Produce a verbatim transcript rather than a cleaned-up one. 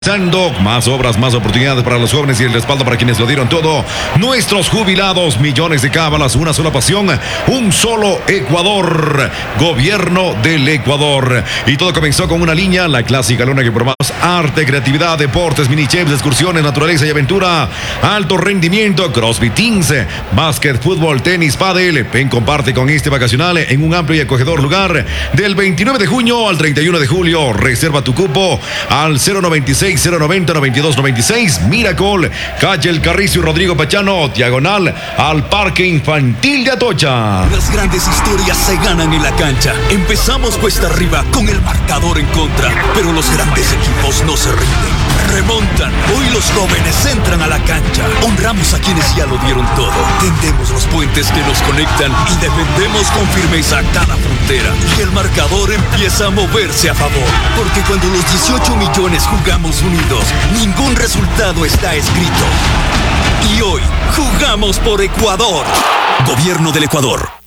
Más obras, más oportunidades para los jóvenes y el respaldo para quienes lo dieron todo. Nuestros jubilados, millones de cábalas, una sola pasión, un solo Ecuador. Gobierno del Ecuador. Y todo comenzó con una línea, la clásica luna que probamos: arte, creatividad, deportes, mini chefs, excursiones, naturaleza y aventura, alto rendimiento, CrossFit Teams, básquet, fútbol, tenis, pádel. Ven, comparte con este vacacional en un amplio y acogedor lugar del veintinueve de junio al treinta y uno de julio. Reserva tu cupo al cero noventa y seis cero noventa noventa y dos noventa y seis. Miracle, calle El Carrizo y Rodrigo Pachano, diagonal al Parque Infantil de Atocha. Las grandes historias se ganan en la cancha. Empezamos cuesta arriba con el marcador en contra, pero los grandes equipos no se rinden. Remontan. Hoy los jóvenes entran a la cancha. Honramos a quienes ya lo dieron todo. Tendemos los puentes que nos conectan y defendemos con firmeza cada frontera. Y el marcador empieza a moverse a favor. Porque cuando los dieciocho millones jugamos unidos, ningún resultado está escrito. Y hoy jugamos por Ecuador. Gobierno del Ecuador.